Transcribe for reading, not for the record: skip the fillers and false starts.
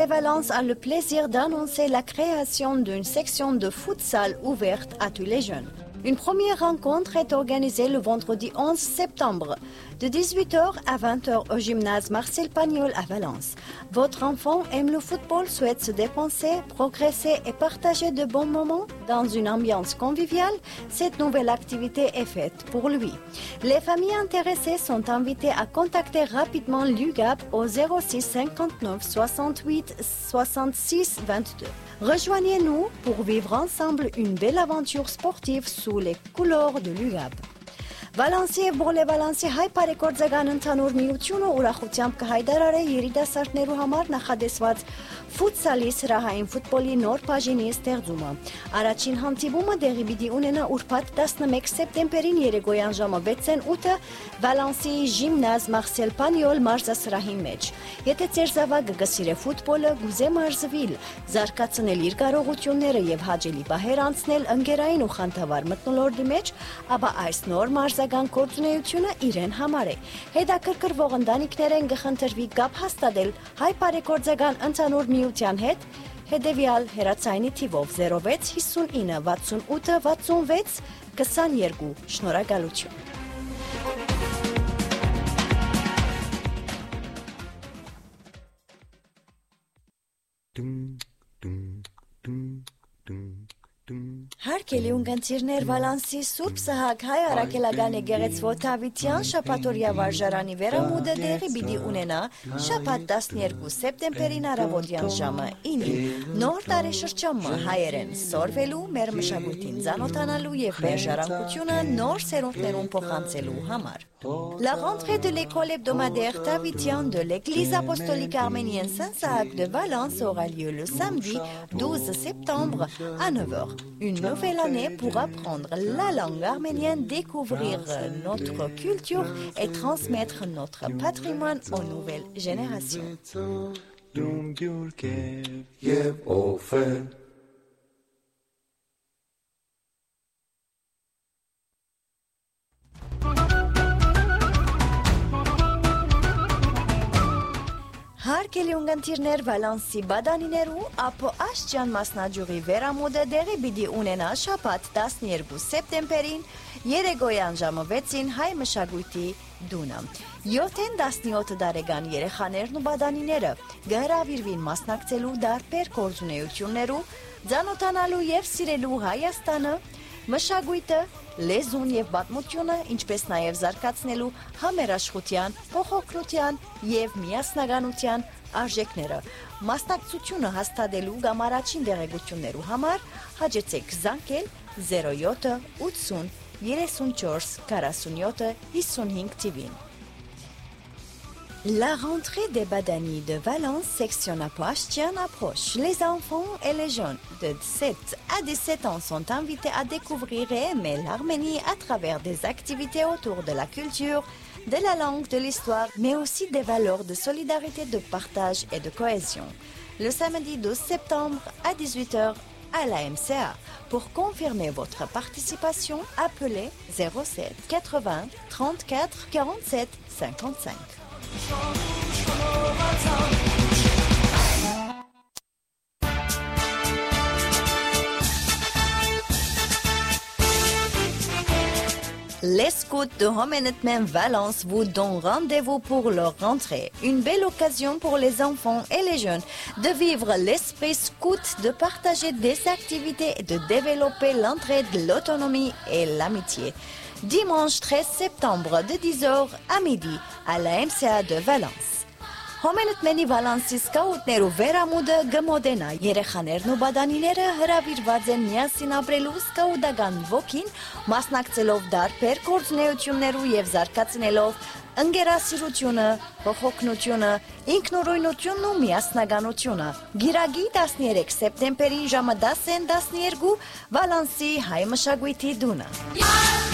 Valence a le plaisir d'annoncer la création d'une section de futsal ouverte à tous les jeunes. Une première rencontre est organisée le vendredi 11 septembre, de 18h à 20h au gymnase Marcel Pagnol à Valence. Votre enfant aime le football, souhaite se dépenser, progresser et partager de bons moments dans une ambiance conviviale. Cette nouvelle activité est faite pour lui. Les familles intéressées sont invitées à contacter rapidement l'UGAP au 06 59 68 66 22. Rejoignez-nous pour vivre ensemble une belle aventure sportive sous les couleurs de l'UGAP. Վալանսի և Բորլե Վալանսի հայ բարեգործական ընդհանուր միությունը ուրախությամբ կհայտարարի երիտասարդներու համար նախադեсված ֆուտսալի սրահային ֆուտբոլի նոր բաժինի ստեղծումը։ Առաջին հանդիպումը դեղի պիտի ունենա ուրբաթ 11 սեպտեմբերին երեկոյան ժամը 6:08 Վալանսի Gymnase Marcel Pagnol մարզասրահի մեջ։ Եթե ձեր զավակը կսիրե ֆուտբոլը, գուզե մարզվել, զարգացնել իր կարողությունները եւ հաճելի բահեր անցնել ընկերային ու խանդավառ մթնոլորտի մեջ, ապա այս նոր մարզական գործունեությունը իրեն համար է։ Հետաքրքրվող ընտանիքներեն կխնդրվի կապ հաստատել հայ բարեգործական ընդհանուր միության հետ հետևյալ հեռացայինի թիվով 06 59 68 66 22 Շնորհակալություն։ Հարկելի ունգընտիրներ Վալանսի Սուրբ Սահակ հայ արաքելական եկեղեցվո Թավիթյան շաբաթօրյա վարժարանի վերամուտը դեղի պիտի ունենա շաբաթ 12 սեպտեմբերին առավոտյան ժամը 9-ին։ Նոր տարեշրջանը հայերեն սորվելու, մեր մշակույթին ծանոթանալու եւ մեր ժառանգությունը նոր սերունդներուն փոխանցելու համար։ La rentrée de l'école hebdomadaire Tavitian de l'église apostolique arménienne Saint-Sahak de Valence aura lieu le samedi 12 septembre à 9h. Une nouvelle année pour apprendre la langue arménienne, découvrir notre culture et transmettre notre patrimoine aux nouvelles générations. Հարկելի ունգընտիրներ Վալանսի բադանիներու ապո աշճան մասնաճյուղի վերամուտը դեղի պիտի ունենա շաբաթ 12 սեպտեմբերին երեկոյան ժամը 6-ին հայ մշակույթի դունը։ 7-17 տարեկան երեխաներն ու բադանիները կհրավիրվին մասնակցելու դարբեր գործունեություններու, ծանոթանալու եւ սիրելու Հայաստանը, մշակույթը, լեզուն եւ պատմությունը, ինչպես նաեւ զարգացնելու համերաշխության, փոխօգնության եւ միասնականության արժեքները։ Մասնակցությունը հաստատելու կամ առաջին դեղեցություններու համար հաջեցեք զանգել 07 80 34 47 55 TV-ին։ La rentrée des Badani de Valence, section Apoachtian approche. Les enfants et les jeunes de 7 à 17 ans sont invités à découvrir et aimer l'Arménie à travers des activités autour de la culture, de la langue, de l'histoire, mais aussi des valeurs de solidarité, de partage et de cohésion. Le samedi 12 septembre à 18h à la MCA. Pour confirmer votre participation, appelez 07 80 34 47 55. Les scouts de Homenetmen Valence vous donnent rendez-vous pour leur rentrée. Une belle occasion pour les enfants et les jeunes de vivre l'esprit scout, de partager des activités et de développer l'entraide, l'autonomie et l'amitié. Dimanche 13 septembre de 10h à midi à la MCA de Valence. Հոմենտմենի Վալանսի սկաուտներու վերամուտը գմոդենա երեխաներն ու բադանիները հրավիրված են միասին ապրելու սկաուտական ոգին, մասնակցելով դարբեր գործունեություններու եւ զարգացնելով ընկերասիրությունը, փոխօգնությունը, ինքնուրույնությունն ու միասնականությունը։ Գիրագի 13 սեպտեմբերի ժամը 10-12 Վալանսի հայ մշակույթի դունը։